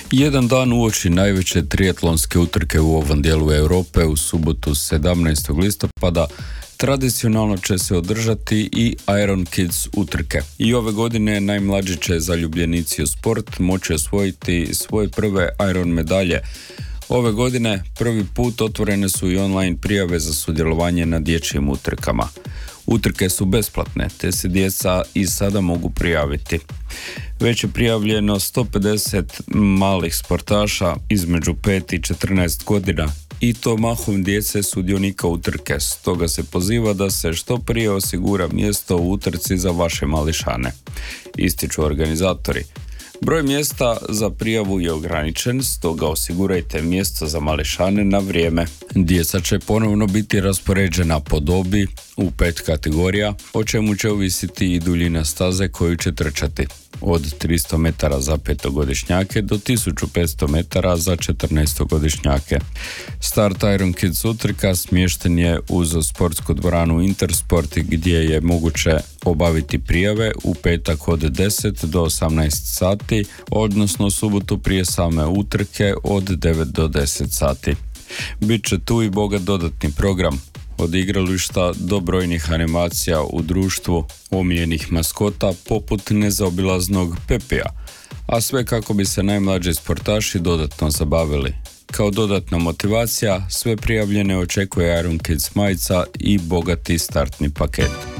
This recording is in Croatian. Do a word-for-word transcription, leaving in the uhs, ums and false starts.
Jedan dan uoči najveće triatlonske utrke u ovom dijelu Europe u subotu sedamnaestog listopada tradicionalno će se održati i Iron Kids utrke. I ove godine najmlađi će zaljubljenici u sport moći osvojiti svoje prve Iron medalje. Ove godine prvi put otvorene su i online prijave za sudjelovanje na dječjim utrkama. Utrke su besplatne, te se djeca i sada mogu prijaviti. Već je prijavljeno sto pedeset malih sportaša između pet i četrnaest godina i to mahom djece sudionika utrke, stoga se poziva da se što prije osigura mjesto u utrci za vaše mališane, ističu organizatori. Broj mjesta za prijavu je ograničen, stoga osigurajte mjesto za mališane na vrijeme. Djeca će ponovno biti raspoređena po dobi u pet kategorija, o čemu će ovisiti i duljina staze koju će trčati. Od tristo metara za petogodišnjake do tisuću petsto metara za četrnaestogodišnjake. Start Iron Kids utrka smješten je uz sportsku dvoranu Intersport gdje je moguće obaviti prijave u petak od deset do osamnaest sati, odnosno subotu prije same utrke od devet do deset sati. Biće tu i bogat dodatni program. Od igrališta do brojnih animacija u društvu omiljenih maskota poput nezaobilaznog Pepija, a sve kako bi se najmlađi sportaši dodatno zabavili. Kao dodatna motivacija, sve prijavljene očekuje Iron Kids majica i bogati startni paket.